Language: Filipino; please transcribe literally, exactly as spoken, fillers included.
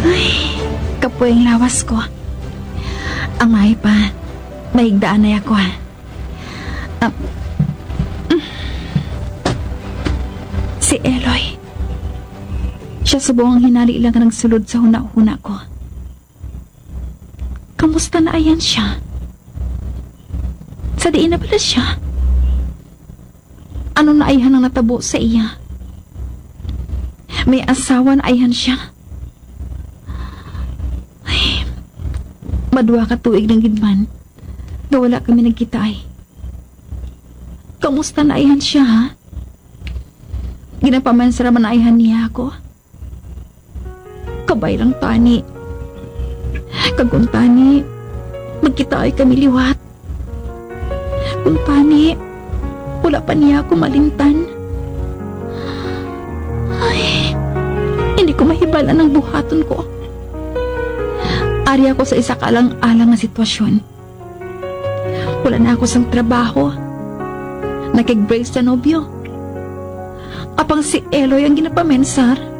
Ay, kapoy ang lawas ko. Ang mahi pa, mahigdaan na ako ha. Ah, mm. Si Eloy. Siya subong ang hinali lang ng sulod sa huna-huna ko. Kamusta na ayan siya? Sa diin na pala siya? Ano na ayhan ang natabo sa iya? May asawa na ayhan siya? Ay, madwa ka tuig ng gidman na wala kami nagkita ay. Kamusta na ayhan siya ha? Ginapamansara man na ayhan niya ako? Kabay lang tani. Kagong tani, magkita ay kami liwat. Kung tani, wala pa niya ako malimtan. Ay, hindi ko mahibalan ang buhaton ko. Ari ako sa isa kalang-alang na sitwasyon. Wala na ako sang trabaho. Nakig-brace sa nobyo. Apang si Eloy ang ginapamensar.